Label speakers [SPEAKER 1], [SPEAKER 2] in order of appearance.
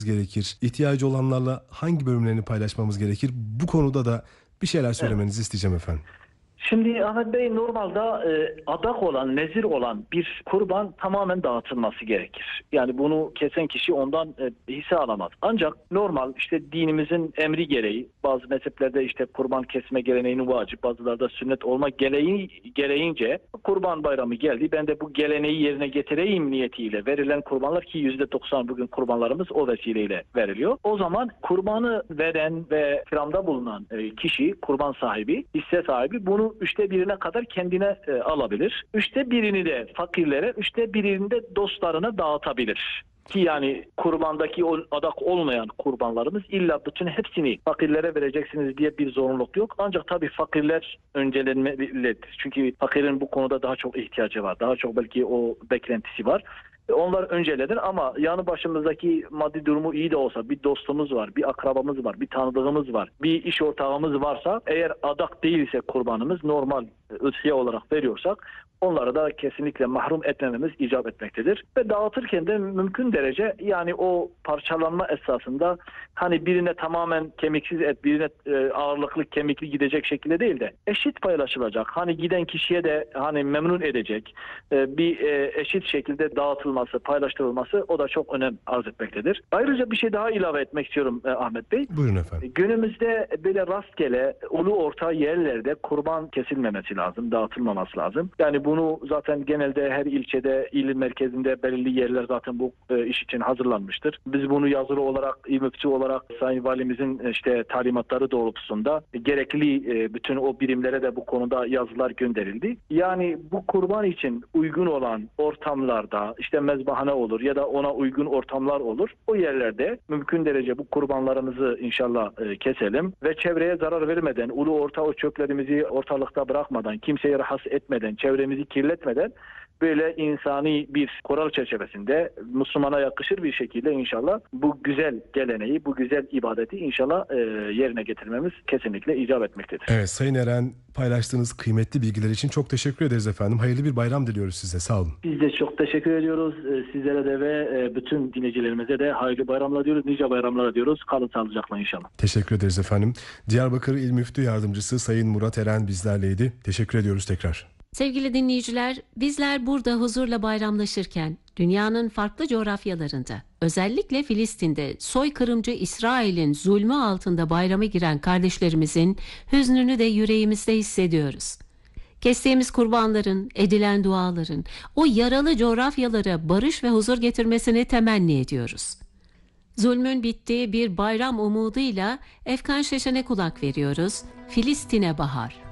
[SPEAKER 1] gerekir? İhtiyacı olanlarla hangi bölümlerini paylaşmamız gerekir? Bu konuda da bir şeyler
[SPEAKER 2] Evet.
[SPEAKER 1] söylemenizi isteyeceğim efendim.
[SPEAKER 2] Şimdi Ahmet Bey, normalde adak olan, nezir olan bir kurban tamamen dağıtılması gerekir. Yani bunu kesen kişi ondan hisse alamaz. Ancak normal işte dinimizin emri gereği, bazı mezheplerde işte kurban kesme geleneğini vacip, bazılarda sünnet olmak gereğince kurban bayramı geldi. Ben de bu geleneği yerine getireyim niyetiyle verilen kurbanlar, ki %90 bugün kurbanlarımız o vesileyle veriliyor. O zaman kurbanı veren ve ikramda bulunan kişi, kurban sahibi, hisse sahibi bunu 1/3'e kadar kendine alabilir. 1/3'ini de fakirlere, 1/3'ini de dostlarına dağıtabilir. Ki yani kurbandaki o adak olmayan kurbanlarımız illa bütün hepsini fakirlere vereceksiniz diye bir zorunluluk yok. Ancak tabii fakirler öncelenmelidir. Çünkü fakirin bu konuda daha çok ihtiyacı var. Daha çok belki o beklentisi var. Onlar öncelenir ama yanı başımızdaki maddi durumu iyi de olsa bir dostumuz var, bir akrabamız var, bir tanıdığımız var, bir iş ortağımız varsa, eğer adak değilse kurbanımız, normal ödsiye olarak veriyorsak onları da kesinlikle mahrum etmememiz icap etmektedir. Ve dağıtırken de mümkün derece yani o parçalanma esasında hani birine tamamen kemiksiz et, birine ağırlıklı kemikli gidecek şekilde değil de eşit paylaşılacak. Hani giden kişiye de hani memnun edecek bir eşit şekilde dağıtılması, paylaştırılması, o da çok önem arz etmektedir. Ayrıca bir şey daha ilave etmek istiyorum Ahmet Bey.
[SPEAKER 1] Buyurun efendim.
[SPEAKER 2] Günümüzde böyle rastgele ulu orta yerlerde kurban kesilmemesi lazım, dağıtılmaması lazım. Yani bunu zaten genelde her ilçede, il merkezinde belirli yerler zaten bu iş için hazırlanmıştır. Biz bunu yazılı olarak, İl Müftü olarak Sayın Valimizin işte talimatları doğrultusunda gerekli bütün o birimlere de bu konuda yazılar gönderildi. Yani bu kurban için uygun olan ortamlarda, işte mezbahane olur ya da ona uygun ortamlar olur. O yerlerde mümkün derece bu kurbanlarımızı inşallah keselim ve çevreye zarar vermeden, ulu orta o çöplerimizi ortalıkta bırakmadan, kimseyi rahatsız etmeden, çevremizi kirletmeden böyle insani bir kural çerçevesinde Müslümana yakışır bir şekilde inşallah bu güzel geleneği, bu güzel ibadeti inşallah yerine getirmemiz kesinlikle icap etmektedir.
[SPEAKER 1] Evet Sayın Eren, paylaştığınız kıymetli bilgiler için çok teşekkür ederiz efendim. Hayırlı bir bayram diliyoruz size. Sağ olun.
[SPEAKER 2] Biz de çok teşekkür ediyoruz. Sizlere de ve bütün dinleyicilerimize de hayırlı bayramlar diyoruz. Nice bayramlar diyoruz. Kalın sağlıcakla inşallah.
[SPEAKER 1] Teşekkür ederiz efendim. Diyarbakır İl Müftü Yardımcısı Sayın Murat Eren bizlerleydi. Teşekkür ediyoruz tekrar.
[SPEAKER 3] Sevgili dinleyiciler, bizler burada huzurla bayramlaşırken dünyanın farklı coğrafyalarında, özellikle Filistin'de soykırımcı İsrail'in zulmü altında bayrama giren kardeşlerimizin hüznünü de yüreğimizde hissediyoruz. Kestiğimiz kurbanların, edilen duaların o yaralı coğrafyalara barış ve huzur getirmesini temenni ediyoruz. Zulmün bittiği bir bayram umuduyla Efkan Şeşen'e kulak veriyoruz. Filistin'e bahar.